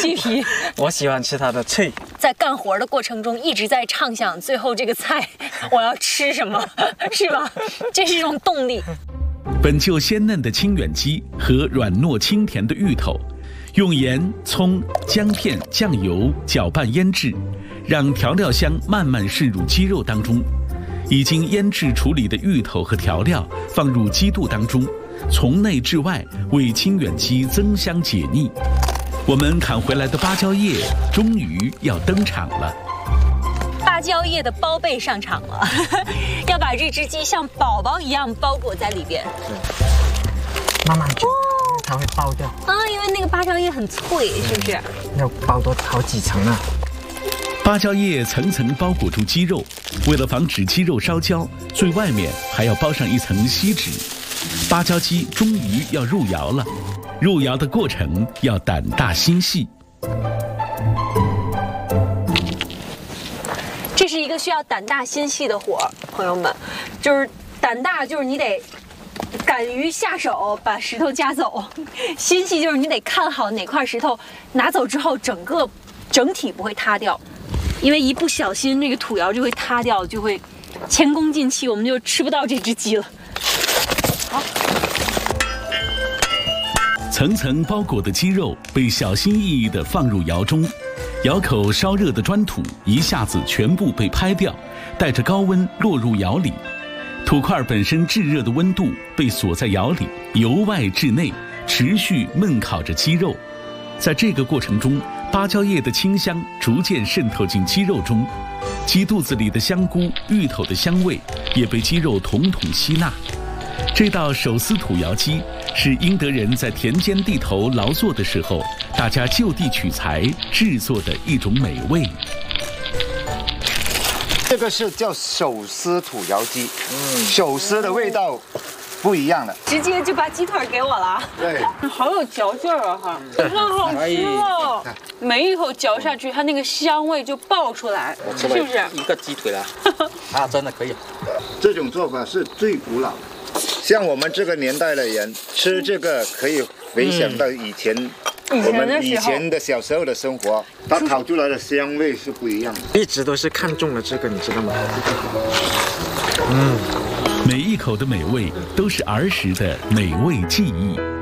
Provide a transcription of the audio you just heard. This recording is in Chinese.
鸡皮。 我喜欢吃它的脆。 在干活的过程中一直在畅想最后这个菜我要吃什么，是吧？这是一种动力。 本就鲜嫩的清远鸡和软糯清甜的芋头，用盐、葱、姜片、酱油搅拌腌制，让调料香慢慢渗入鸡肉当中。已经腌制处理的芋头和调料放入鸡肚当中，从内至外为清远鸡增香解腻。我们砍回来的芭蕉叶终于要登场了。 芭蕉叶的包贝上场了，要把这只鸡像宝宝一样包裹在里边。 慢慢煮，它会爆掉。 因为那个芭蕉叶很脆，是不是？ 要包多好几层啊！ 芭蕉叶层层包裹住鸡肉，为了防止鸡肉烧焦，最外面还要包上一层锡纸。芭蕉鸡终于要入窑了，入窑的过程要胆大心细。 这是一个需要胆大心细的活儿，朋友们，就是胆大，就是你得敢于下手把石头夹走；心细就是你得看好哪块石头拿走之后，整体不会塌掉。因为一不小心，这个土窑就会塌掉，就会前功尽弃，我们就吃不到这只鸡了。好， 层层包裹的鸡肉被小心翼翼地放入窑中，窑口烧热的砖土一下子全部被拍掉，带着高温落入窑里。土块本身炙热的温度被锁在窑里，由外至内持续焖烤着鸡肉。在这个过程中，芭蕉叶的清香逐渐渗透进鸡肉中，鸡肚子里的香菇、芋头的香味也被鸡肉统统吸纳。这道手撕土窑鸡是英德人在田间地头劳作的时候，大家就地取材制作的一种美味。 这个是叫手撕土窑鸡，手撕的味道不一样了， 直接就把鸡腿给我了。 对， 好有嚼劲儿啊！哈，太好吃了，每一口嚼下去，它那个香味就爆出来，是不是？ 一个鸡腿了，真的可以。 这种做法是最古老的，像我们这个年代的人吃这个，可以回想到我们以前的小时候的生活，它烤出来的香味是不一样的。 一直都是看中了这个，你知道吗？ 每一口的美味都是儿时的美味记忆。